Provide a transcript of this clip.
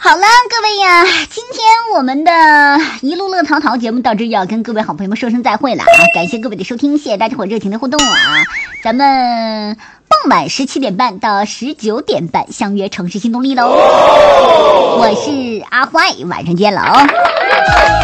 好了，各位呀，今天我们的一路乐淘淘节目到这要跟各位好朋友们说声再会了啊！感谢各位的收听，谢谢大家伙热情的互动啊！咱们傍晚17点半到19点半相约城市新动力喽！我是阿坏，晚上见了哦。